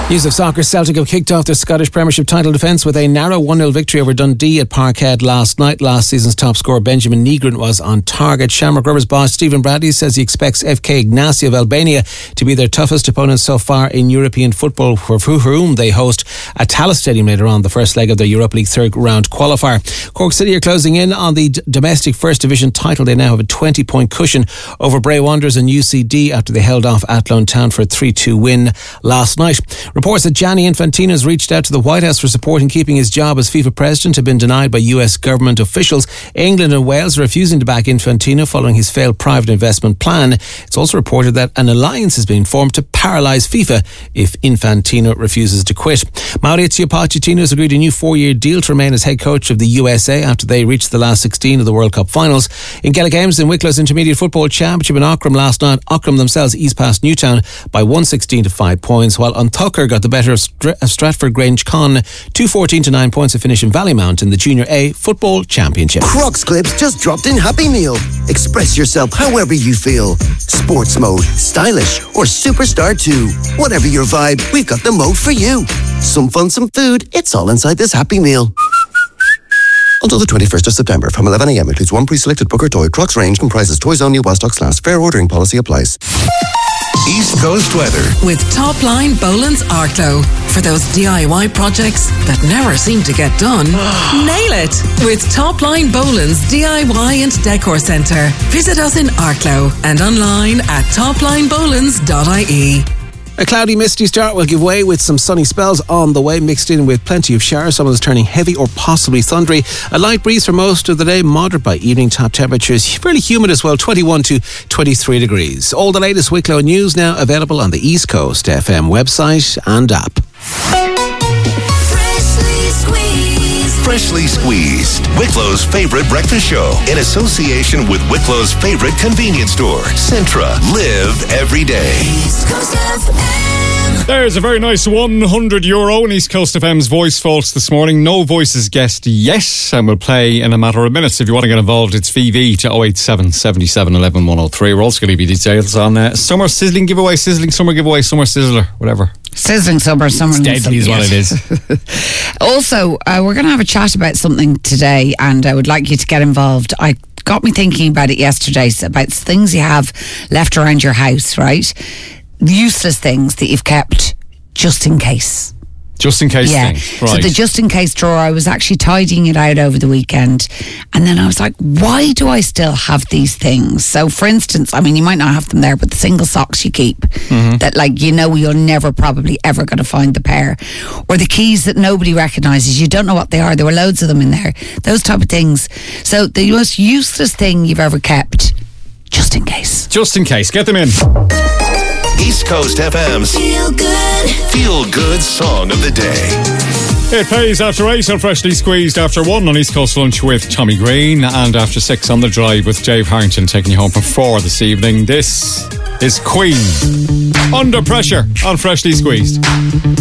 News of soccer. Celtic have kicked off their Scottish Premiership title defence with a narrow 1-0 victory over Dundee at Parkhead last night. Last season's top scorer Benjamin Nygren was on target. Shamrock Rovers boss Stephen Bradley says he expects FK Ignacio of Albania to be their toughest opponent so far in European football, for whom they host at Tallaght Stadium later on, the first leg of their Europa League third round qualifier. Cork City are closing in on the domestic First Division title. They now have a 20-point cushion over Bray Wanderers and UCD after they held off Athlone Town for a 3-2 win last night. Reports that Gianni Infantino has reached out to the White House for support in keeping his job as FIFA president have been denied by US government officials. England and Wales are refusing to back Infantino following his failed private investment plan. It's also reported that an alliance has been formed to paralyse FIFA if Infantino refuses to quit. Maurizio Pochettino has agreed a new 4-year deal to remain as head coach of the USA after they reached the last 16 of the World Cup finals. In Gaelic Games in Wicklow's Intermediate Football Championship in Aughrim last night, Aughrim themselves eased past Newtown by 116 to 5 points, while Untucker got the better of Stratford Grange Con 214 to 9 points to finish in Vallymount in the Junior A Football Championship. Crocs Clips just dropped in Happy Meal. Express yourself however you feel. Sports mode, stylish, or superstar too. Whatever your vibe, we've got the mode for you. Some fun, some food, it's all inside this Happy Meal. Until the 21st of September, from 11 a.m. includes one pre-selected book or toy. Crocs range comprises toys only while stocks last. Fair ordering policy applies. East Coast weather with Top Line Boland's Arklow. For those DIY projects that never seem to get done, nail it with Top Line Boland's DIY and Decor Centre. Visit us in Arklow and online at toplinebolands.ie. A cloudy, misty start will give way with some sunny spells on the way, mixed in with plenty of showers. Some of those turning heavy or possibly thundery. A light breeze for most of the day, moderate by evening. Top temperatures fairly humid as well, 21 to 23 degrees. All the latest Wicklow news now available on the East Coast FM website and app. Freshly Squeezed, Wicklow's favourite breakfast show, in association with Wicklow's favourite convenience store, Centra. Live every day. East Coast FM. There's a very nice €100 in East Coast FM's Voice Vaults this morning. No voices guessed yet, and we'll play in a matter of minutes. If you want to get involved, it's VV to 087 77 11 103. We're also going to give you details on Summer Sizzling giveaway, Sizzling Summer giveaway, Summer Sizzler, whatever. Sizzling Summer, It's deadly is what it is. Also, we're going to have a chat about something today, and I would like you to get involved. I got me thinking about it yesterday, about things you have left around your house, right? Useless things that you've kept just in case. Just in case things, right. So the just in case drawer, I was actually tidying it out over the weekend, and then I was like, why do I still have these things? So for instance, I mean, you might not have them there, but the single socks you keep, that like, you know, you're never probably ever going to find the pair, or the keys that nobody recognises, you don't know what they are, there were loads of them in there, those type of things. So the most useless thing you've ever kept, just in case. Just in case, get them in. East Coast FM's Feel Good Song of the Day. It pays after 8 on Freshly Squeezed, after 1 on East Coast Lunch with Tommy Green, and after 6 on The Drive with Dave Harrington, taking you home from 4 this evening. This is Queen, Under Pressure on Freshly Squeezed.